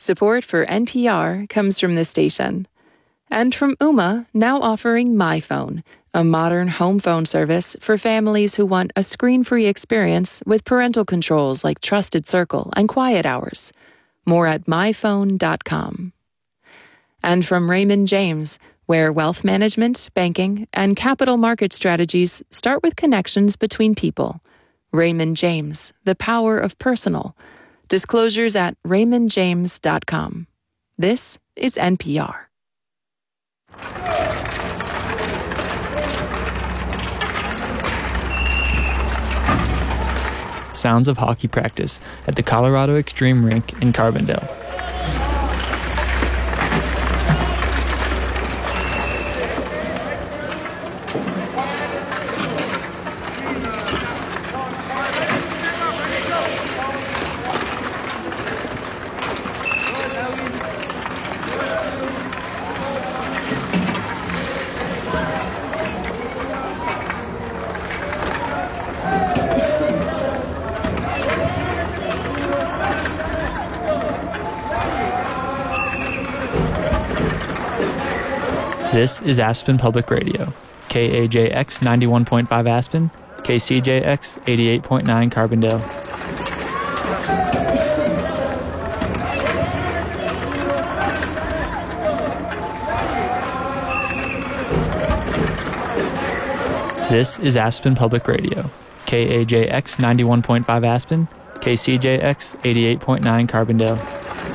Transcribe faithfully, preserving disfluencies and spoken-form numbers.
Support for N P R comes from this station. And from Ooma, now offering MyPhone, a modern home phone service for families who want a screen-free experience with parental controls like Trusted Circle and Quiet Hours. More at my phone dot com. And from Raymond James, where wealth management, banking, and capital market strategies start with connections between people. Raymond James, the power of personal. Disclosures at raymond james dot com. This is N P R. Sounds of hockey practice at the Colorado Extreme Rink in Carbondale. This is Aspen Public Radio, K A J X ninety-one point five Aspen, K C J X eighty-eight point nine Carbondale. This is Aspen Public Radio, K A J X ninety-one point five Aspen, K C J X eighty-eight point nine Carbondale.